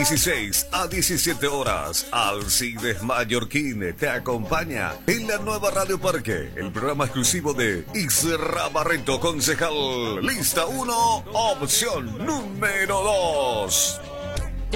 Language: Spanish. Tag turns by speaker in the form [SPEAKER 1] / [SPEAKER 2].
[SPEAKER 1] 16 a 17 horas, Alcides Mallorquín te acompaña en la nueva Radio Parque, el programa exclusivo de Isra Barreto, concejal. Lista 1, opción número 2.